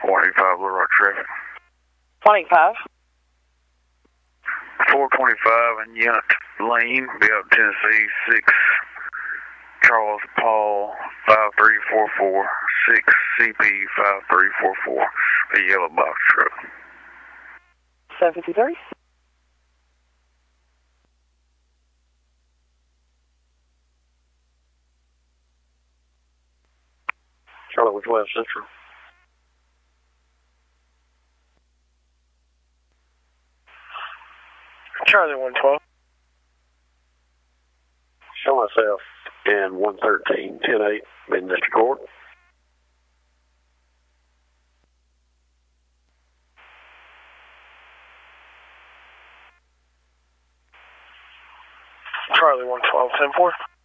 425 Little Rock traffic. 25. 425 in Yunt Lane, Belt, Tennessee, 6 Charles Paul 5344, 6 CP 5344, a yellow box truck. 753. Charlotte with West Central. Charlie 112. Show myself in 113, 10-8, Mid-District Court. Charlie 112, 10-4.